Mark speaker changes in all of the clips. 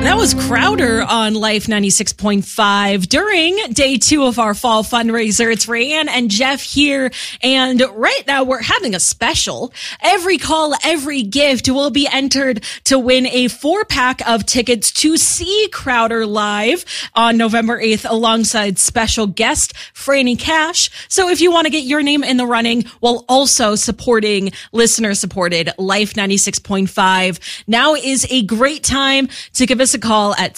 Speaker 1: That was Crowder on Life 96.5 during day 2 of our fall fundraiser. It's Rayanne and Jeff here. And right now we're having a special. Every call, every gift will be entered to win a 4-pack of tickets to see Crowder live on November 8th alongside special guest Franny Cash. So if you want to get your name in the running while also supporting listener supported Life 96.5, now is a great time to give us a call at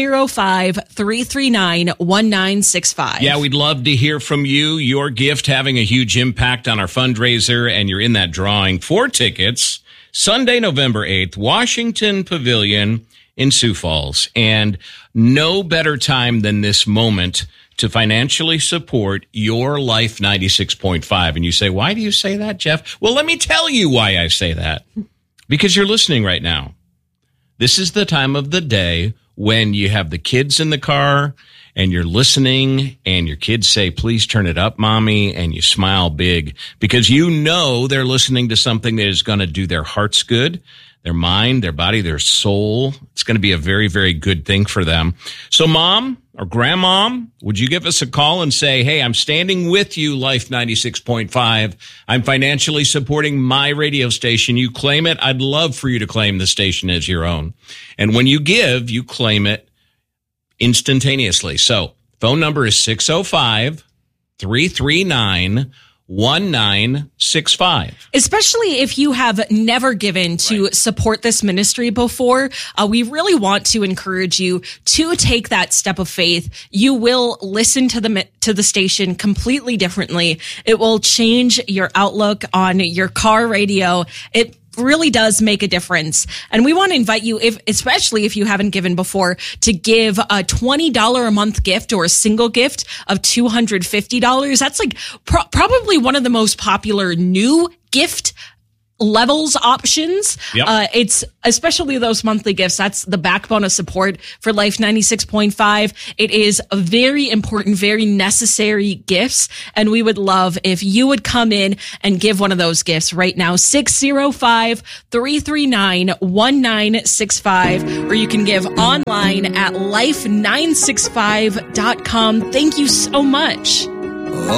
Speaker 1: 605-339-1965.
Speaker 2: Yeah, we'd love to hear from you. Your gift having a huge impact on our fundraiser, and you're in that drawing. 4 tickets, Sunday, November 8th, Washington Pavilion in Sioux Falls. And no better time than this moment to financially support your Life 96.5. And you say, why do you say that, Jeff? Well, let me tell you why I say that. Because you're listening right now. This is the time of the day when you have the kids in the car and you're listening and your kids say, please turn it up, mommy, and you smile big because you know they're listening to something that is going to do their hearts good, their mind, their body, their soul. It's going to be a very, very good thing for them. So mom or grandmom, would you give us a call and say, hey, I'm standing with you, Life 96.5. I'm financially supporting my radio station. You claim it. I'd love for you to claim the station as your own. And when you give, you claim it instantaneously. So phone number is 605-339-1965.
Speaker 1: Especially if you have never given to support this ministry before, we really want to encourage you to take that step of faith. You will listen to the station completely differently. It will change your outlook on your car radio. It really does make a difference. And we want to invite you, especially if you haven't given before, to give a $20 a month gift or a single gift of $250. That's like probably one of the most popular new gift levels options.
Speaker 2: Yep.
Speaker 1: It's especially those monthly gifts. That's the backbone of support for Life 96.5. It is a very important, very necessary gifts. And we would love if you would come in and give one of those gifts right now. 605-339-1965, or you can give online at life965.com. Thank you so much.